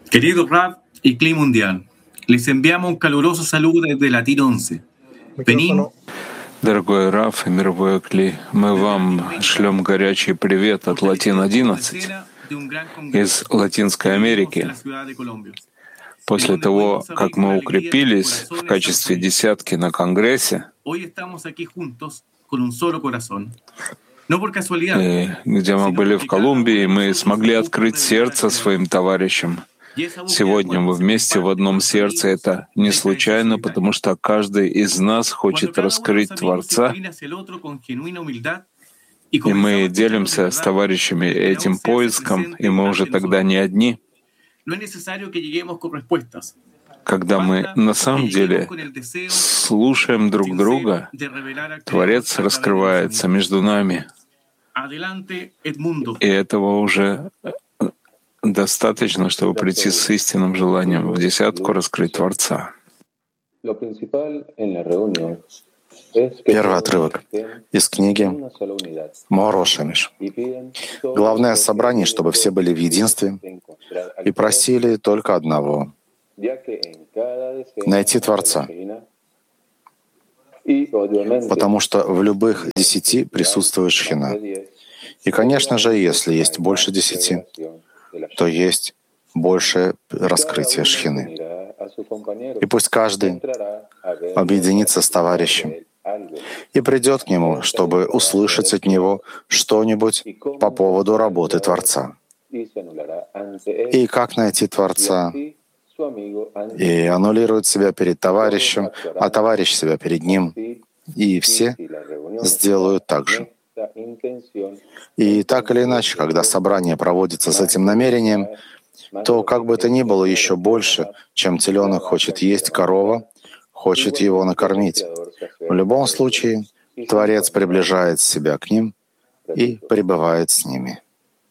Querido Rab y Cli Mundial, les enviamos un caluroso saludo desde Latín 11. Benín. Дорогой Раф и мировой Кли, мы вам шлем горячий привет от Латин-11 из Латинской Америки. После того, как мы укрепились в качестве десятки на Конгрессе, где мы были в Колумбии, мы смогли открыть сердце своим товарищам. Сегодня мы вместе в одном сердце. Это не случайно, потому что каждый из нас хочет раскрыть Творца, и мы делимся с товарищами этим поиском, и мы уже тогда не одни. Когда мы на самом деле слушаем друг друга, Творец раскрывается между нами, и этого уже достаточно, чтобы прийти с истинным желанием в десятку раскрыть Творца. Первый отрывок из книги Моро Шемеш. Главное собрание, чтобы все были в единстве и просили только одного — найти Творца. Потому что в любых 10 присутствует Шхина. И, конечно же, если есть больше 10, то есть большее раскрытие Шхины. И пусть каждый объединится с товарищем и придет к нему, чтобы услышать от него что-нибудь по поводу работы Творца. И как найти Творца? И аннулирует себя перед товарищем, а товарищ себя перед ним. И все сделают так же. И так или иначе, когда собрание проводится с этим намерением, то как бы то ни было еще больше, чем теленок хочет есть корова, хочет его накормить. В любом случае, Творец приближает себя к ним и пребывает с ними.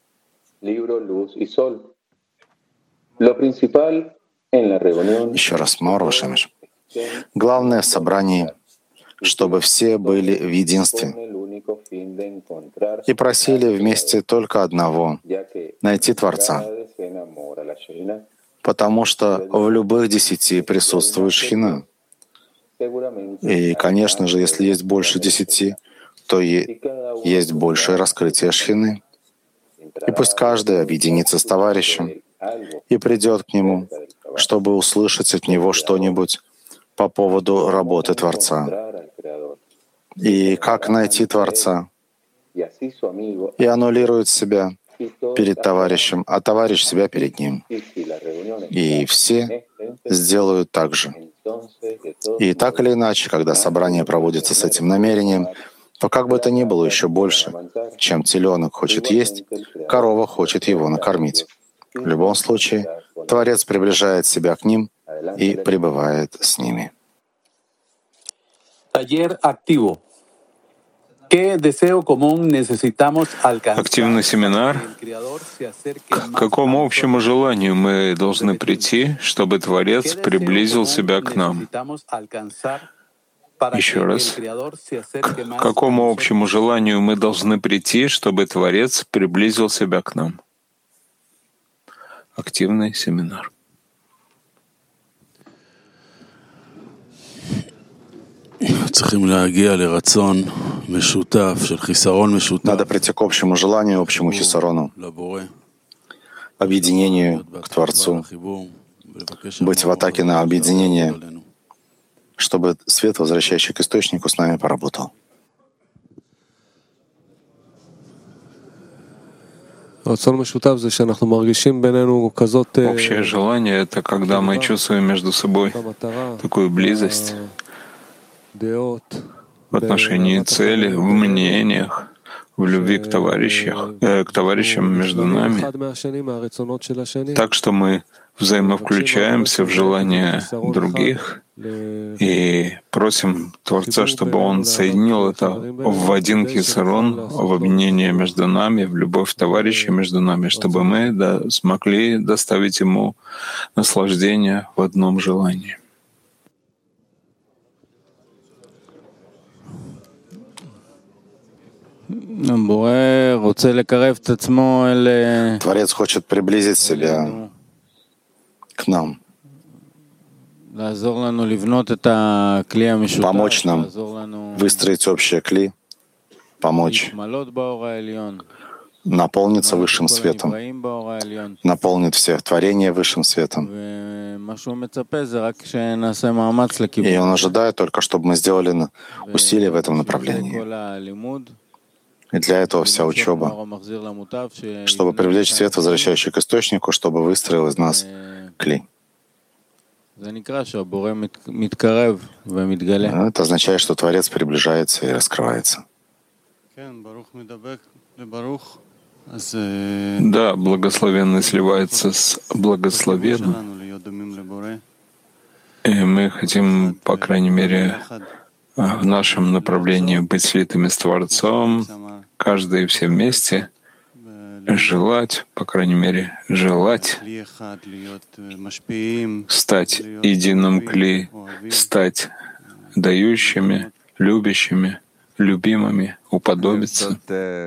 Еще раз, Моро Шемеш. Главное в собрании, чтобы все были в единстве и просили вместе только одного — найти Творца, потому что в любых 10 присутствует Шхина. И, конечно же, если есть больше 10, то есть большее раскрытие Шхины. И пусть каждый объединится с товарищем и придет к нему, чтобы услышать от него что-нибудь по поводу работы Творца. И как найти Творца? И аннулирует себя перед товарищем, а товарищ себя перед ним. И все сделают так же. И так или иначе, когда собрание проводится с этим намерением, то как бы то ни было еще больше, чем теленок хочет есть, корова хочет его накормить. В любом случае, Творец приближает себя к ним и пребывает с ними. Активный семинар. К какому общему желанию мы должны прийти, чтобы Творец приблизил себя к нам? Еще раз. К какому общему желанию мы должны прийти, чтобы Творец приблизил себя к нам? Активный семинар. Надо прийти к общему желанию, общему хисарону, объединению к Творцу, быть в атаке на объединение, чтобы свет, возвращающий к источнику, с нами поработал. Общее желание — это когда мы чувствуем между собой такую близость в отношении цели, в мнениях, в любви к товарищам между нами, так что мы взаимовключаемся в желания других и просим Творца, чтобы Он соединил это в один кисарон, в объединение между нами, в любовь товарища между нами, чтобы мы смогли доставить Ему наслаждение в одном желании. Творец хочет приблизить себя к нам, помочь нам выстроить общее кли, помочь наполниться высшим светом, наполнить все творения высшим светом. И он ожидает только, чтобы мы сделали усилия в этом направлении. И для этого вся учеба, чтобы привлечь свет, возвращающий к источнику, чтобы выстроил из нас кли. Это означает, что Творец приближается и раскрывается. Да, благословенный сливается с благословенным. И мы хотим, по крайней мере, в нашем направлении быть слитыми с Творцом, каждый и все вместе, желать, по крайней мере, желать стать единым кли, стать дающими, любящими, любимыми, уподобиться.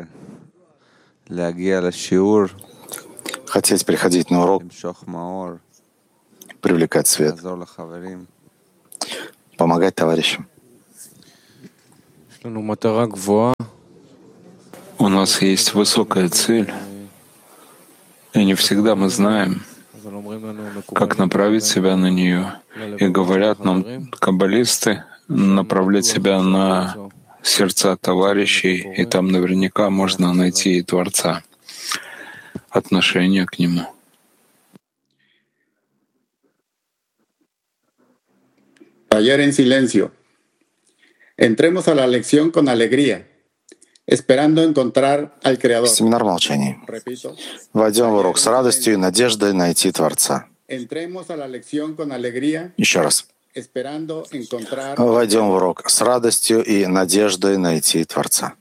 Хотеть приходить на урок, привлекать свет, помогать товарищам. У нас есть высокая цель, и не всегда мы знаем, как направить себя на нее. И говорят нам каббалисты, направлять себя на сердца товарищей, и там наверняка можно найти и Творца, отношение к Нему. Taller en silencio. Entremos a la lección con alegría, esperando encontrar al Creador. Семинар молчаний. Войдем в урок с радостью и надеждой найти Творца. Entremos a la lección con alegría, Еще раз. esperando encontrar. Войдем в урок с радостью и надеждой найти Творца.